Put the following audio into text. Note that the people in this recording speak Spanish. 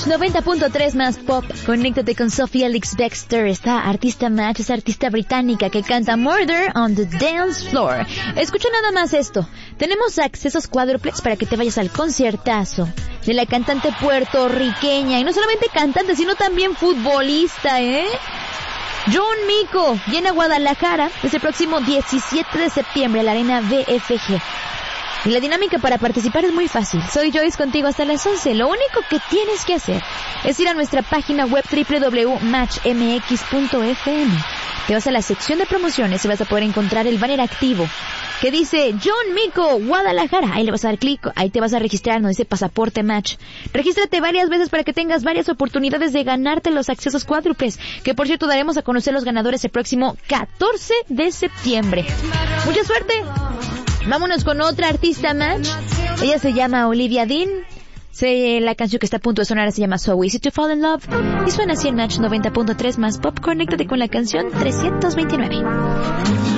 90.3 más pop. Conéctate con Sophie Ellis Bextor, esta artista match, esa artista británica que canta Murder on the Dance Floor. Escucha nada más esto. Tenemos accesos cuádruples para que te vayas al conciertazo de la cantante puertorriqueña. Y no solamente cantante, sino también futbolista, John Mico llena Guadalajara desde el próximo 17 de septiembre a la Arena BFG. Y la dinámica para participar es muy fácil. Soy Joyce contigo hasta las 11. Lo único que tienes que hacer es ir a nuestra página web www.matchmx.fm. Te vas a la sección de promociones y vas a poder encontrar el banner activo que dice John Mico Guadalajara. Ahí le vas a dar clic, ahí te vas a registrar, no dice Pasaporte Match. Regístrate varias veces para que tengas varias oportunidades de ganarte los accesos cuádruples, que por cierto daremos a conocer los ganadores el próximo 14 de septiembre. ¡Mucha suerte! Vámonos con otra artista match. Ella se llama Olivia Dean. La canción que está a punto de sonar se llama So Easy to Fall in Love. Y suena así en Match 90.3 más pop. Conéctate con la canción 329.